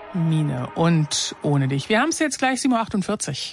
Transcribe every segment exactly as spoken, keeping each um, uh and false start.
Miene und Ohne dich. Wir haben es jetzt gleich sieben Uhr achtundvierzig.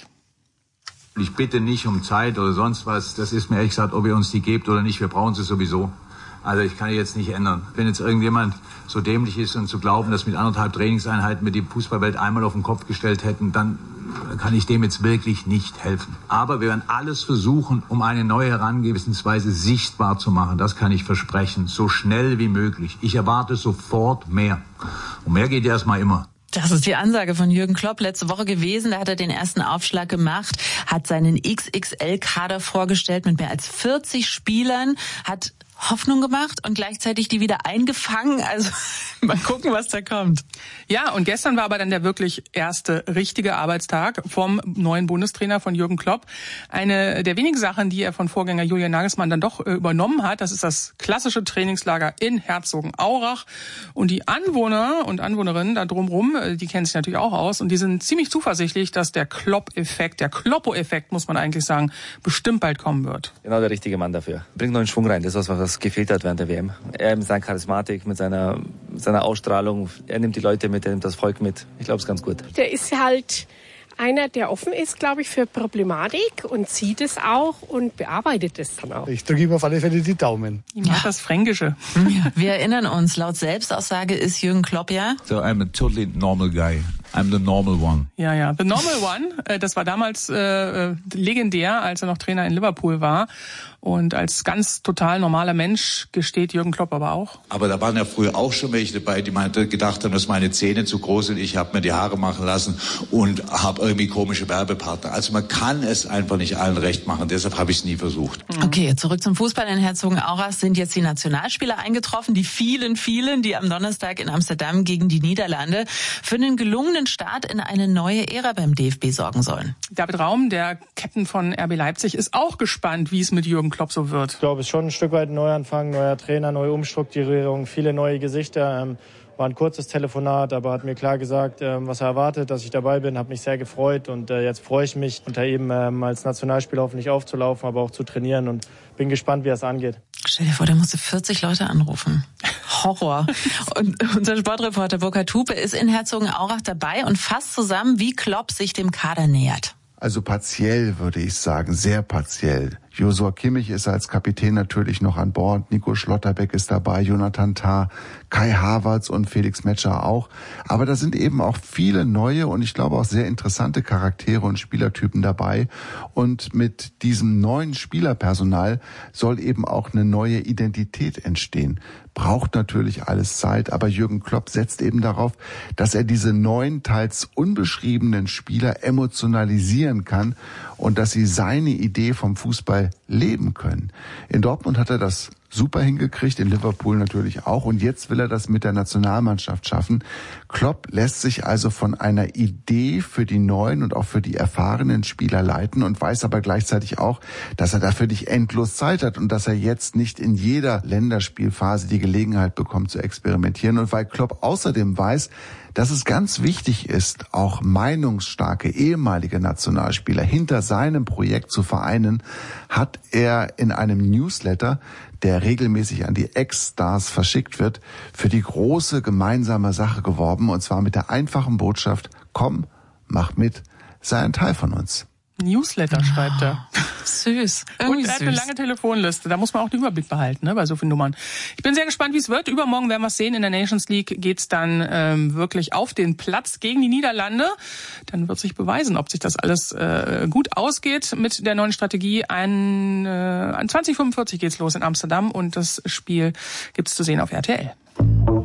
Ich bitte nicht um Zeit oder sonst was. Das ist mir ehrlich gesagt, ob ihr uns die gebt oder nicht. Wir brauchen sie sowieso. Also ich kann jetzt nicht ändern. Wenn jetzt irgendjemand so dämlich ist und zu glauben, dass mit anderthalb Trainingseinheiten wir die Fußballwelt einmal auf den Kopf gestellt hätten, dann kann ich dem jetzt wirklich nicht helfen. Aber wir werden alles versuchen, um eine neue Herangehensweise sichtbar zu machen. Das kann ich versprechen. So schnell wie möglich. Ich erwarte sofort mehr. Und mehr geht erstmal immer. Das ist die Ansage von Jürgen Klopp letzte Woche gewesen. Da hat er den ersten Aufschlag gemacht, hat seinen X X L-Kader vorgestellt mit mehr als vierzig Spielern, hat Hoffnung gemacht und gleichzeitig die wieder eingefangen. Also mal gucken, was da kommt. Ja, und gestern war aber dann der wirklich erste richtige Arbeitstag vom neuen Bundestrainer von Jürgen Klopp. Eine der wenigen Sachen, die er von Vorgänger Julian Nagelsmann dann doch äh, übernommen hat, das ist das klassische Trainingslager in Herzogenaurach. Und die Anwohner und Anwohnerinnen da drumherum, äh, die kennen sich natürlich auch aus und die sind ziemlich zuversichtlich, dass der Klopp-Effekt, der Kloppo-Effekt, muss man eigentlich sagen, bestimmt bald kommen wird. Genau der richtige Mann dafür. Bringt neuen Schwung rein, das ist was, was gefehlt hat während der W M. Er mit seiner Charismatik, mit seiner, mit seiner Ausstrahlung, er nimmt die Leute mit, er nimmt das Volk mit. Ich glaube, es ist ganz gut. Der ist halt einer, der offen ist, glaube ich, für Problematik und sieht es auch und bearbeitet es dann auch. Ich drücke ihm auf alle Fälle die Daumen. Ich mag ja. das Fränkische. Ja, wir erinnern uns, laut Selbstaussage ist Jürgen Klopp ja... So, I'm a totally normal guy. I'm the normal one. Ja, ja. The normal one, das war damals äh, legendär, als er noch Trainer in Liverpool war. Und als ganz total normaler Mensch gesteht Jürgen Klopp aber auch. Aber da waren ja früher auch schon welche dabei, die meinte, gedacht haben, dass meine Zähne zu groß sind. Ich habe mir die Haare machen lassen und habe irgendwie komische Werbepartner. Also man kann es einfach nicht allen recht machen. Deshalb habe ich es nie versucht. Okay, zurück zum Fußball. In Herzogenaurach sind jetzt die Nationalspieler eingetroffen. Die vielen, vielen, die am Donnerstag in Amsterdam gegen die Niederlande für einen gelungenen Start in eine neue Ära beim D F B sorgen sollen. David Raum, der Captain von R B Leipzig, ist auch gespannt, wie es mit Jürgen Klopp so wird. Ich glaube, es ist schon ein Stück weit ein Neuanfang, neuer Trainer, neue Umstrukturierung, viele neue Gesichter. Ähm, war ein kurzes Telefonat, aber hat mir klar gesagt, ähm, was er erwartet, dass ich dabei bin, habe mich sehr gefreut und äh, jetzt freue ich mich, unter ihm ähm, als Nationalspieler hoffentlich aufzulaufen, aber auch zu trainieren und bin gespannt, wie er es angeht. Stell dir vor, der musste vierzig Leute anrufen. Horror. Und unser Sportreporter Burkhard Hupe ist in Herzogenaurach dabei und fasst zusammen, wie Klopp sich dem Kader nähert. Also partiell, würde ich sagen, sehr partiell. Josua Kimmich ist als Kapitän natürlich noch an Bord, Nico Schlotterbeck ist dabei, Jonathan Tah, Kai Havertz und Felix Metscher auch. Aber da sind eben auch viele neue und ich glaube auch sehr interessante Charaktere und Spielertypen dabei. Und mit diesem neuen Spielerpersonal soll eben auch eine neue Identität entstehen. Braucht natürlich alles Zeit, aber Jürgen Klopp setzt eben darauf, dass er diese neuen, teils unbeschriebenen Spieler emotionalisieren kann und dass sie seine Idee vom Fußball leben können. In Dortmund hat er das super hingekriegt, in Liverpool natürlich auch und jetzt will er das mit der Nationalmannschaft schaffen. Klopp lässt sich also von einer Idee für die neuen und auch für die erfahrenen Spieler leiten und weiß aber gleichzeitig auch, dass er dafür nicht endlos Zeit hat und dass er jetzt nicht in jeder Länderspielphase die Gelegenheit bekommt zu experimentieren und weil Klopp außerdem weiß, dass es ganz wichtig ist, auch meinungsstarke ehemalige Nationalspieler hinter seinem Projekt zu vereinen, hat er in einem Newsletter, der regelmäßig an die Ex-Stars verschickt wird, für die große gemeinsame Sache geworben, und zwar mit der einfachen Botschaft: Komm, mach mit, sei ein Teil von uns. Newsletter schreibt er. Süß. Und er hat eine lange Telefonliste. Da muss man auch den Überblick behalten, ne, bei so vielen Nummern. Ich bin sehr gespannt, wie es wird. Übermorgen werden wir es sehen. In der Nations League geht's dann ähm, wirklich auf den Platz gegen die Niederlande. Dann wird sich beweisen, ob sich das alles äh, gut ausgeht mit der neuen Strategie. Ein, äh, an zwanzig Uhr fünfundvierzig geht's los in Amsterdam und das Spiel gibt's zu sehen auf R T L.